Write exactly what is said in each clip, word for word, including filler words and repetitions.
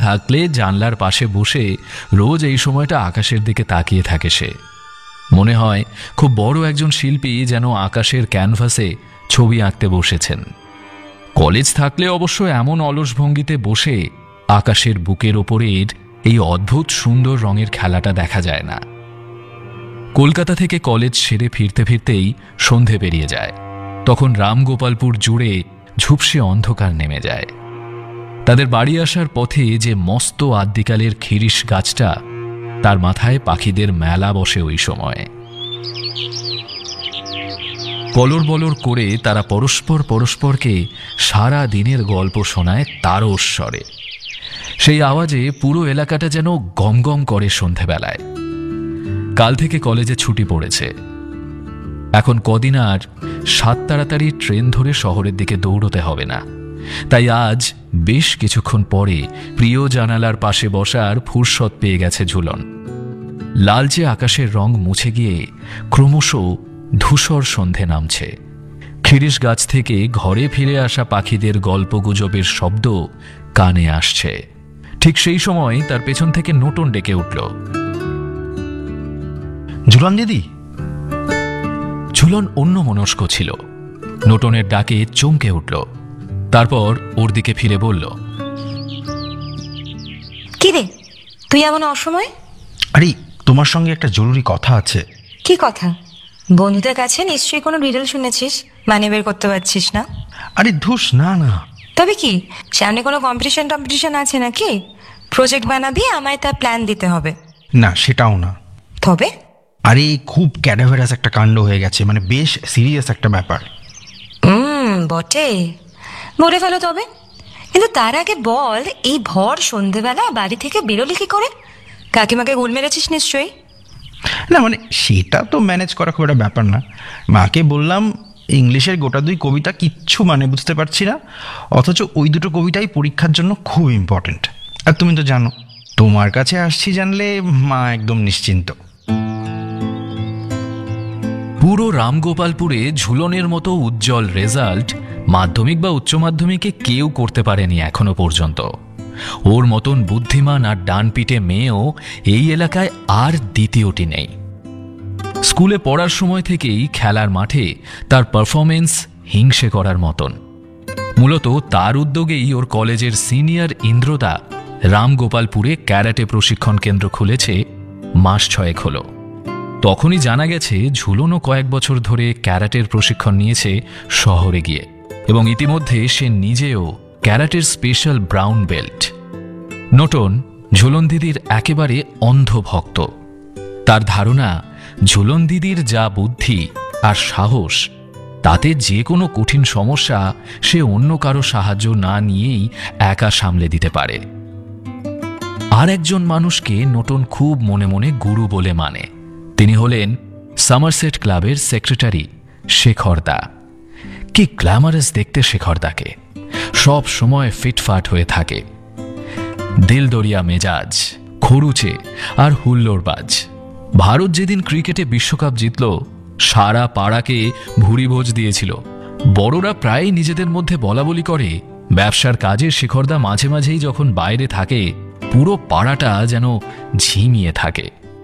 থাকলে জানলার পাশে বসে রোজ এই সময়টা আকাশের দিকে তাকিয়ে থাকে সে। মনে হয় খুব বড় একজন শিল্পী যেন আকাশের ক্যানভাসে ছবি আঁকতে বসেছেন। কলেজ থাকলে অবশ্য এমন অলস ভঙ্গিতে বসে আকাশের বুকের ওপরের এই অদ্ভুত সুন্দর রঙের খেলাটা দেখা যায় না। কলকাতা থেকে কলেজ সেরে ফিরতে ফিরতেই সন্ধে পেরিয়ে যায়। তখন রামগোপালপুর জুড়ে ঝুপসে অন্ধকার নেমে যায়। তাদের বাড়ি আসার পথে যে মস্ত আদ্যিকালের খিরিস গাছটা, তার মাথায় পাখিদের মেলা বসে ওই সময়। কলর বলর করে তারা পরস্পর পরস্পরকে সারা দিনের গল্প শোনায় তারস্বরে। স্বরে। সেই আওয়াজে পুরো এলাকাটা যেন গমগম করে সন্ধেবেলায়। কাল থেকে কলেজে ছুটি পড়েছে। এখন কদিন আর সাত তাড়াতাড়ি ট্রেন ধরে শহরের দিকে দৌড়তে হবে না। তাই আজ বেশ কিছুক্ষণ পরে প্রিয় জানালার পাশে বসার ফুরসত পেয়ে গেছে ঝুলন। লালচে আকাশের রং মুছে গিয়ে ক্রমশ ধূসর সন্ধে নামছে। খিরিস গাছ থেকে ঘরে ফিরে আসা পাখিদের গল্পগুজবের শব্দ কানে আসছে। ঠিক সেই সময় তার পেছন থেকে নোটন ডেকে উঠল, ঝুলন দিদি। ঝুলন অন্য মনস্ক ছিল। নোটনের ডাকে চমকে উঠল। তারপর ওর দিকে ফিরে বলল, কি রে তুই এমন অসময়? আরে তোমার সঙ্গে একটা জরুরি কথা আছে। কি কথা? বন্ধুদের কাছে নিশ্চয়ই কোনো রিডল শুনেছিস, মানে বের করতে পারছিস না? আরে ধুস, না না। তবে কি সামনে কোনো কম্পিটিশন টম্পিটিশন আছে নাকি? প্রজেক্ট বানাবি, আমায় তা প্ল্যান দিতে হবে। না, সেটাও না। তবে? আরে খুব ক্যাডাভারাস একটা কাণ্ড হয়ে গেছে, মানে বেশ সিরিয়াস একটা ব্যাপার। হুম বটে, বলে ফেলো তবে। কিন্তু তার আগে বল, এই ভর সন্ধেবেলা বাড়ি থেকে বেরোলি কি করে? কাকিমাকে গুল মেরেছিস নিশ্চয়ই? না মানে সেটা তো ম্যানেজ করা খুব একটা ব্যাপার না। মাকে বললাম ইংলিশের গোটা দুই কবিতা কিচ্ছু মানে বুঝতে পারছি না, অথচ ওই দুটো কবিতাই পরীক্ষার জন্য খুব ইম্পর্টেন্ট। আর তুমি তো জানো, তোমার কাছে আসছি জানলে মা একদম নিশ্চিন্ত। পুরো রামগোপালপুরে ঝুলনের মতো উজ্জ্বল রেজাল্ট মাধ্যমিক বা উচ্চ মাধ্যমিকে কেউ করতে পারেনি এখনো পর্যন্ত। ওর মতন বুদ্ধিমান আর ডানপিটে মেয়েও এই এলাকায় আর দ্বিতীয়টি নেই। স্কুলে পড়ার সময় থেকেই খেলার মাঠে তার পারফরমেন্স হিংসে করার মতন। মূলত তার উদ্যোগেই ওর কলেজের সিনিয়র ইন্দ্রদা রামগোপালপুরে ক্যারাটে প্রশিক্ষণ কেন্দ্র খুলেছে মাস ছয়েক হলো। তখনই জানা গেছে ঝুলনও কয়েক বছর ধরে ক্যারাটের প্রশিক্ষণ নিয়েছে শহরে গিয়ে, এবং ইতিমধ্যে সে নিজেও ক্যারাটের স্পেশাল ব্রাউন বেল্ট। নোটন ঝুলন দিদির একেবারে অন্ধ ভক্ত। তার ধারণা ঝুলন দিদির যা বুদ্ধি আর সাহস, তাতে যে কোনো কঠিন সমস্যা সে অন্য কারো সাহায্য না নিয়েই একা সামলে দিতে পারে। আর একজন মানুষকে নোটন খুব মনে মনে গুরু বলে মানে। তিনি হলেন সামারসেট ক্লাবের সেক্রেটারি শেখর দা। কি গ্ল্যামারাস দেখতে শেখরদাকে! সব সময় ফিটফাট হয়ে থাকে, দিলদরিয়া মেজাজ, খরুচে আর হুল্লোড়বাজ। ভারত যেদিন ক্রিকেটে বিশ্বকাপ জিতল, সারা পাড়াকে ভুরিভোজ দিয়েছিল। বড়রা প্রায় নিজেদের মধ্যে বলাবলি করে, ব্যবসার কাজে শেখরদা মাঝে মাঝেই যখন বাইরে থাকে, পুরো পাড়াটা যেন ঝিমিয়ে থাকে।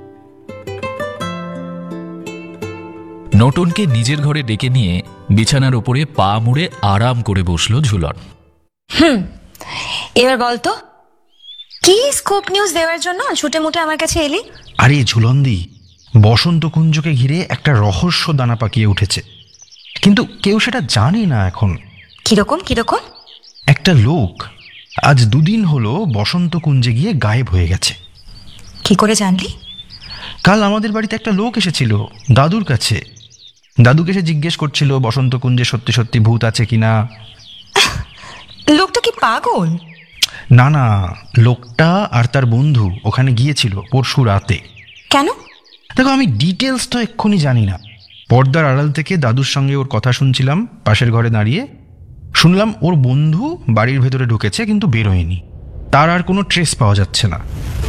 নোটনকে নিজের ঘরে ডেকে নিয়ে বিছানার উপরে পা মুড়ে আরাম করে বসলো ঝুলন। হুম এবার বলতো, কি স্কোপ নিউজ দেওয়ার জন্য ছুটে মুটে আমার কাছে এলি? আরে ঝুলন্দি, বসন্ত কুঞ্জকে ঘিরে একটা রহস্য দানা পাকিয়ে উঠেছে, কিন্তু কেউ সেটা জানে না এখন। কিরকম কিরকম? একটা লোক আজ দুদিন হলো বসন্ত কুঞ্জে গিয়ে গায়েব হয়ে গেছে। কি করে জানলি? কাল আমাদের বাড়িতে একটা লোক এসেছিল দাদুর কাছে। দাদুকে সে জিজ্ঞেস করছিল বসন্ত কুঞ্জে সত্যি সত্যি ভূত আছে কিনা। লোকটা কি পাগল? না না, লোকটা আর তার বন্ধু ওখানে গিয়েছিল পরশু রাতে। কেন? দেখো, আমি ডিটেলস তো এক্ষুনি জানি না। পর্দার আড়াল থেকে দাদুর সঙ্গে ওর কথা শুনছিলাম পাশের ঘরে দাঁড়িয়ে। শুনলাম ওর বন্ধু বাড়ির ভেতরে ঢুকেছে কিন্তু বেরোয়নি, তার আর কোনো ট্রেস পাওয়া যাচ্ছে না।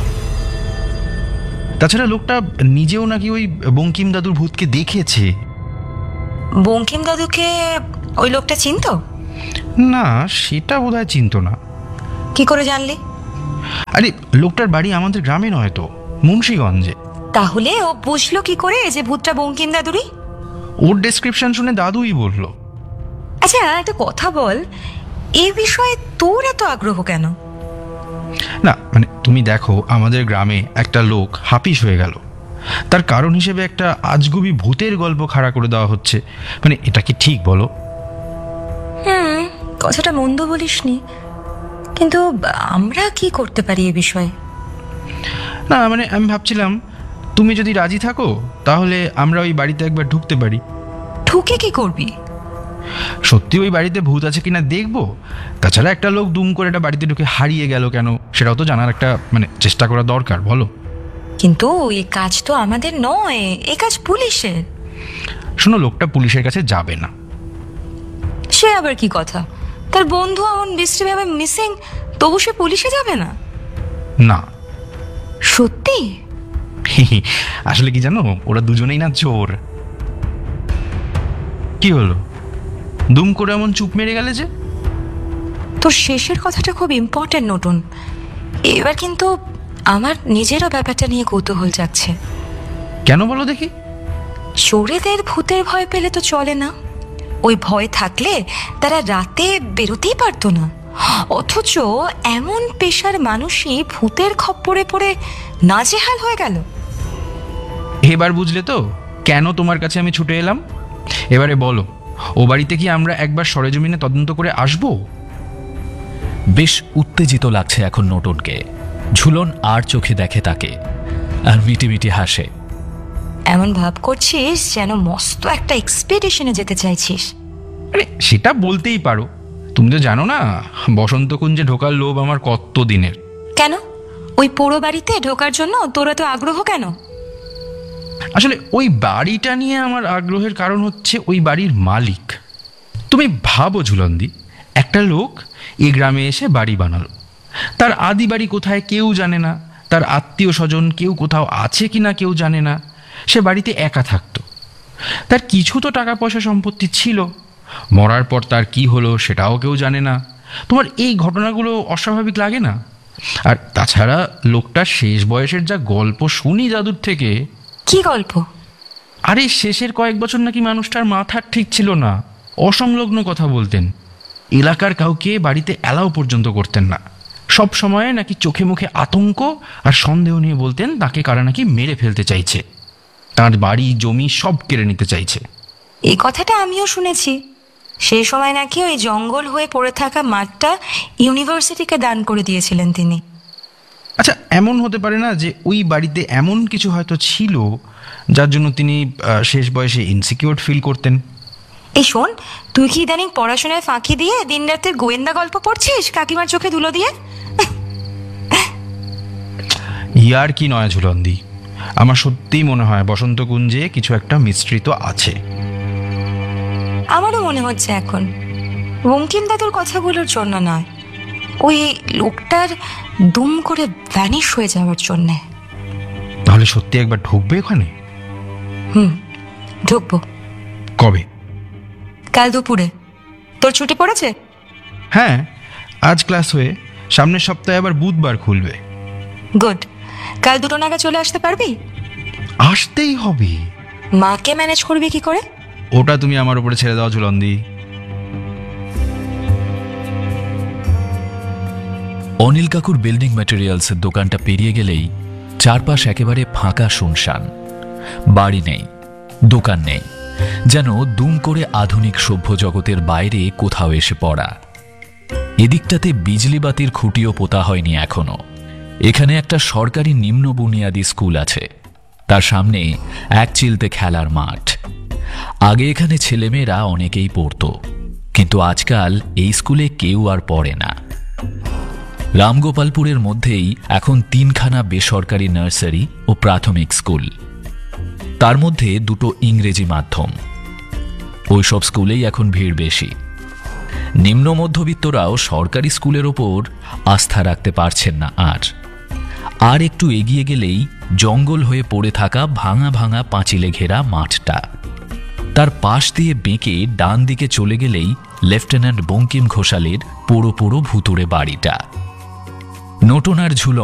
তাছাড়া লোকটা নিজেও নাকি ওই বঙ্কিম দাদুর ভূতকে দেখেছে। বঙ্কিম দাদুকে ওই লোকটা চিনতো? না, সেটা বোধহয় চিনতো না। কি করে জানলি? আরে লোকটার বাড়ি আমাদের গ্রামে নয় তো, মুন্সিগঞ্জে। তাহলে ও বুঝলো কি করে যে ভূতটা বঙ্কিম দাদুরি? ওর ডেসক্রিপশন শুনে দাদুই বললো। আচ্ছা একটা কথা বল, এই বিষয়ে তোর এত আগ্রহ কেন? না মানে তুমি দেখো, আমাদের গ্রামে একটা লোক হাপিস হয়ে গেল, তার কারণ হিসেবে একটা আজগুবি ভূতের গল্প খাড়া করে দেওয়া হচ্ছে। মানে এটা কি ঠিক বলো? হুম, কথাটা মন্দ বলিসনি, কিন্তু আমরা কি করতে পারি এ বিষয়ে? না মানে আমি ভাবছিলাম, তুমি যদি রাজি থাকো তাহলে আমরা ওই বাড়িতে একবার ঢুকতে পারি। ঢুকে কি করবি? সত্যি ওই বাড়িতে ভূত আছে কিনা দেখবো। তাছাড়া একটা লোক দুম করে একটা বাড়িতে ঢুকে হারিয়ে গেল কেন, সেটাও তো জানার একটা মানে চেষ্টা করা দরকার, বলো? কিন্তু এই কাজ তো আমাদের নয়, এই কাজ পুলিশের। শোনো, লোকটা পুলিশের কাছে যাবে না। সে আবার কি কথা? তার বন্ধু এমন বিশ্রীভাবে মিসিং, তবু সে পুলিশে যাবে না? না। সত্যি? আসলে কি জানো, ওরা দুজনেই না চোর। কি হলো, দুম করে এমন চুপ মেরে গেলে যে? তোর শেষের কথাটা খুব ইম্পর্টেন্ট নতুন। এবার কিন্তু আমার নিজেরও ব্যাপারটা নিয়ে কৌতূহল জাগছে। কেন বলো দেখি? চোরেদের ভূতের ভয় পেলে তো চলে না। ওই ভয় থাকলে তারা রাতে বেরোতেই পারতো না, অথচ এমন পেশার মানুষই ভূতের খপ্পরে পড়ে নাজেহাল হয়ে গেল। এবার বুঝলে তো কেন তোমার কাছে আমি ছুটে এলাম? এবারে বলো, ও বাড়িতে কি আমরা একবার সরেজমিনে তদন্ত করে আসবো? বেশ উত্তেজিত লাগছে এখন নোটনকে। ঝুলন আর চোখে দেখে তাকে, আর মিটি মিটি হাসে। এমন ভাব করছিস যেন মস্ত একটা এক্সপেডিশনে যেতে চাইছিস। আরে সেটা বলতেই পারো। তুমি তো জানো না, বসন্ত কুঞ্জে ঢোকার লোভ আমার কত দিনের। কেন ওই পোড়ো বাড়িতে ঢোকার জন্য তোর এত আগ্রহ কেন? আসলে ওই বাড়িটা নিয়ে আমার আগ্রহের কারণ হচ্ছে ওই বাড়ির মালিক। তুমি ভাবো ঝুলন্দি, একটা লোক এই গ্রামে এসে বাড়ি বানালো। তার আদি বাড়ি কোথায় কেউ জানে না, তার আত্মীয় স্বজন কেউ কোথাও আছে কি না কেউ জানে না। সে বাড়িতে একা থাকতো। তার কিছু তো টাকা পয়সা সম্পত্তি ছিল, মরার পর তার কি হলো সেটাও কেউ জানে না। তোমার এই ঘটনাগুলো অস্বাভাবিক লাগে না? আর তাছাড়া লোকটার শেষ বয়সের যা গল্প শুনি দাদুর থেকে। কি গল্প? আরে শেষের কয়েক বছর নাকি মানুষটার মাথা ঠিক ছিল না, অসংলগ্ন কথা বলতেন, এলাকার কাউকে বাড়িতে অ্যালাও পর্যন্ত করতেন না। সব সময় নাকি চোখে মুখে আতঙ্ক আর সন্দেহ নিয়ে বলতেন তাকে কারা নাকি মেরে ফেলতে চাইছে, তার বাড়ি জমি সব কেড়ে নিতে চাইছে। এই কথাটা আমিও শুনেছি। সেই সময় নাকি ওই জঙ্গল হয়ে পড়ে থাকা মাঠটা ইউনিভার্সিটিকে দান করে দিয়েছিলেন তিনি। আচ্ছা, এমন হতে পারে না যে ওই বাড়িতে এমন কিছু হয়তো ছিল যার জন্য তিনি শেষ বয়সে ইনসিকিউর ফিল করতেন? এই শোন, তুই কি ইদানিং পড়াশোনায় ফাঁকি দিয়ে দিন রাতের গোয়েন্দা গল্প পড়ছিস কাকিমার চোখে ধুলো দিয়ে? ইয়ার কি নয় ঝুলন্দি, আমার সত্যিই মনে হয় বসন্ত কুঞ্জে কিছু একটা মিস্ট্রি তো আছে। আমারও মনে হচ্ছে এখন বঙ্কিম দাদুর কথাগুলোর জন্য নয়, ওই লোকটার দুম করে ভ্যানিশ হয়ে যাওয়ার জন্যে। তাহলে সত্যি একবার ঢুকবে ওখানে? হুম, ঢুকবো। কবে? কাল দুপুরে। তোর ছুটি পড়েছে? হ্যাঁ, আজ ক্লাস হয়ে সামনের সপ্তাহে আবার বুধবার খুলবে। গুড। কাল দুটো নাগাদ চলে আসতে পারবি? আসতেই হবে। মাকে ম্যানেজ করবি কি করে? ওটা তুমি আমার উপরে ছেড়ে দাও ঝুলন্দি। অনিল কাকুর বিল্ডিং ম্যাটেরিয়ালসের দোকানটা পেরিয়ে গেলেই চারপাশ একেবারে ফাঁকা শুনশান। বাড়ি নেই, দোকান নেই, যেন দুম করে আধুনিক সভ্য জগতের বাইরে কোথাও এসে পড়া। এদিকটাতে বিজলি বাতির খুঁটিও পোতা হয়নি এখনো। এখানে একটা সরকারি নিম্ন বুনিয়াদী স্কুল আছে, তার সামনে এক চিলতে খেলার মাঠ। আগে এখানে ছেলেমেয়েরা অনেকেই পড়তো, কিন্তু আজকাল এই স্কুলে কেউ আর পড়ে না। রামগোপালপুরের মধ্যেই এখন তিনখানা বেসরকারি নার্সারি ও প্রাথমিক স্কুল, তার মধ্যে দুটো ইংরেজি মাধ্যম। ওইসব স্কুলেই এখন ভিড় বেশি। নিম্ন মধ্যবিত্তরাও সরকারি স্কুলের ওপর আস্থা রাখতে পারছেন না আর। আর একটু এগিয়ে গেলেই জঙ্গল হয়ে পড়ে থাকা ভাঙা ভাঙা পাঁচিলে ঘেরা মাঠটা, তার পাশ দিয়ে বেঁকে ডান দিকে চলে গেলেই লেফটেন্যান্ট বঙ্কিম ঘোষালের পোড়ো পোড়ো ভুতুড়ে বাড়িটা। নোটন আর ঝুলন